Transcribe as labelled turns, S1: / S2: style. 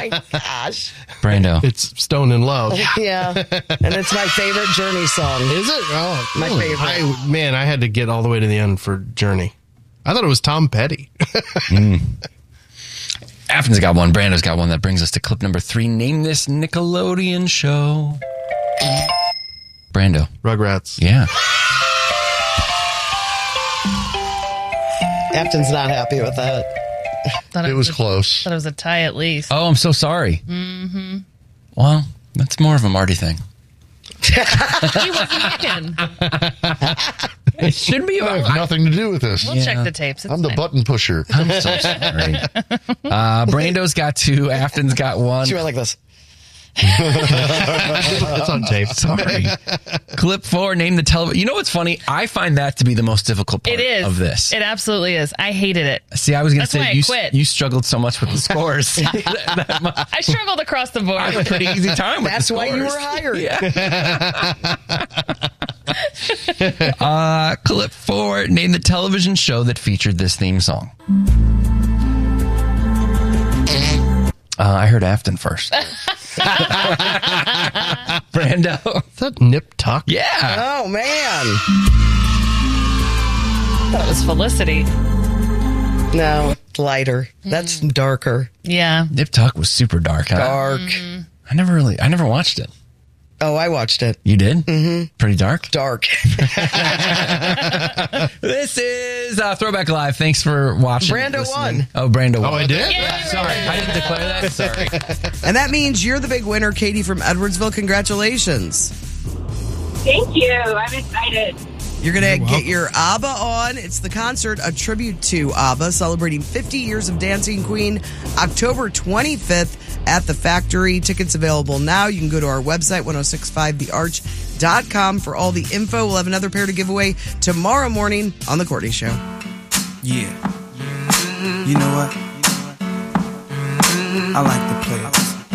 S1: my gosh.
S2: Brando.
S3: It's Stone in Love.
S1: Yeah. And it's my favorite Journey song.
S3: Is it? Oh,
S1: My favorite.
S3: I had to get all the way to the end for Journey. I thought it was Tom Petty.
S2: Afton's got one. Brando's got one. That brings us to clip number 3. Name this Nickelodeon show. Brando.
S3: Rugrats.
S2: Yeah.
S1: Afton's not happy with that.
S4: Thought
S5: It was close.
S4: Thought it was a tie at least.
S2: Oh, I'm so sorry. Mm-hmm. Well, that's more of a Marty thing.
S4: He wasn't in.
S2: It should be.
S5: I have nothing to do with this.
S4: We'll check the tapes. It's
S5: I'm the
S4: fine.
S5: button pusher.
S2: I'm so sorry. Brando's got 2. Afton's got 1.
S1: She went like this.
S3: It's on tape.
S2: Sorry. Clip 4. Name the television. You know what's funny? I find that to be the most difficult part
S4: It is.
S2: of this.
S4: It absolutely is. I hated it.
S2: See, I was going to
S4: That's why I
S2: say
S4: quit.
S2: you struggled so much with the scores.
S4: I struggled across the board.
S2: I had a pretty easy time with
S1: That's
S2: the
S1: why
S2: scores.
S1: you were hired.
S2: Clip 4. Name the television show that featured this theme song. I heard Afton first. Brando.
S3: Is that Nip Tuck?
S2: Yeah.
S1: Oh, man.
S4: That was Felicity.
S1: No, lighter. That's darker.
S4: Yeah.
S2: Nip Tuck was super dark, huh?
S1: Dark.
S2: I never watched it.
S1: Oh, I watched it.
S2: You did? Mm-hmm. Pretty dark?
S1: Dark.
S2: This is Throwback Live. Thanks for watching.
S1: Brando
S2: listening.
S1: won.
S2: Oh, Brando won.
S3: Oh, I did?
S2: Sorry, I didn't declare that. Sorry.
S1: And that means you're the big winner, Katie from Edwardsville. Congratulations.
S6: Thank you. I'm excited.
S1: You're going to get your ABBA on. It's the concert, a tribute to ABBA, celebrating 50 years of Dancing Queen, October 25th at the Factory. Tickets available now. You can go to our website, 1065thearch.com for all the info. We'll have another pair to give away tomorrow morning on The Courtney Show.
S7: Yeah. You know what? I like to play it.